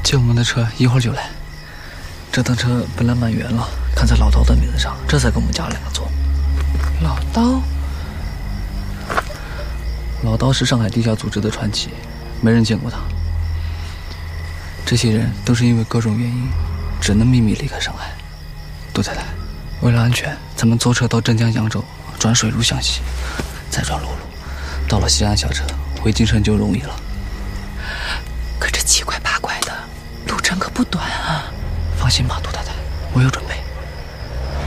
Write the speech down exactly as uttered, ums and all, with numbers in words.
借我们的车一会儿就来。这趟车本来满员了，看在老刀的名字上，这才给我们加了两个座。 老刀？ 老刀是上海地下组织的传奇，没人见过他。这些人都是因为各种原因，只能秘密离开上海。杜太太，为了安全，咱们坐车到镇江扬州，转水路向西，再转陆路，到了西安下车，回京城就容易了。 可这七拐八拐的，路程可不短啊！ 放心吧，杜太太，我有准备。